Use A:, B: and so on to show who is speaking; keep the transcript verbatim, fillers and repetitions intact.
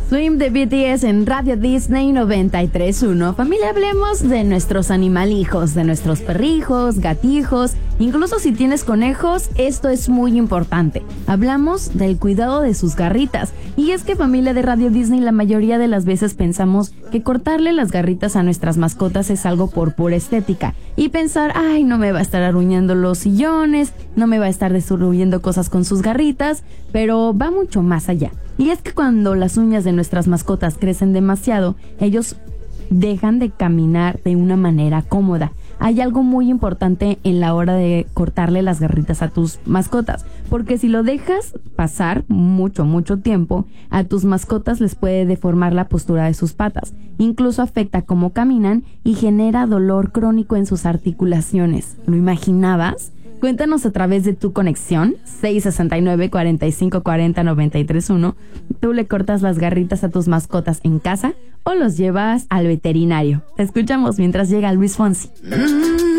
A: Swim de B T S en Radio Disney noventa y tres punto uno. Familia, hablemos de nuestros animalijos, de nuestros perrijos, gatijos, incluso si tienes conejos, esto es muy importante. Hablamos del cuidado de sus garritas. Y es que, familia de Radio Disney, la mayoría de las veces pensamos que cortarle las garritas a nuestras mascotas es algo por pura estética. Y pensar, ay, no me va a estar arruinando los sillones, no me va a estar destruyendo cosas con sus garritas, pero va mucho más allá. Y es que cuando las uñas de nuestras mascotas crecen demasiado, ellos dejan de caminar de una manera cómoda. Hay algo muy importante en la hora de cortarle las garritas a tus mascotas, porque si lo dejas pasar mucho, mucho tiempo, a tus mascotas les puede deformar la postura de sus patas, incluso afecta cómo caminan y genera dolor crónico en sus articulaciones. ¿Lo imaginabas? Cuéntanos a través de tu conexión seis sesenta y nueve, cuarenta y cinco, cuarenta, noventa y tres uno. ¿Tú le cortas las garritas a tus mascotas en casa o los llevas al veterinario? Te escuchamos mientras llega Luis Fonsi.